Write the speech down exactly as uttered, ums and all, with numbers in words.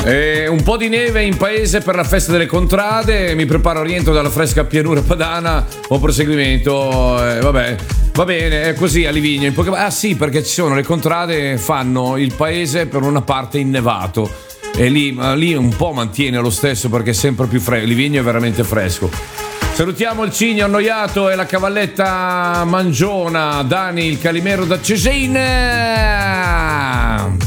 E un po' di neve in paese per la festa delle contrade. Mi preparo, rientro dalla fresca pianura padana. Buon proseguimento. Eh, vabbè, va bene, è così a Livigno. In poche... Ah sì, perché ci sono le contrade, fanno il paese per una parte innevato. E lì, lì un po' mantiene lo stesso perché è sempre più fresco. Livigno è veramente fresco. Salutiamo il Cigno annoiato e la cavalletta mangiona. Dani, il calimero da Cesena.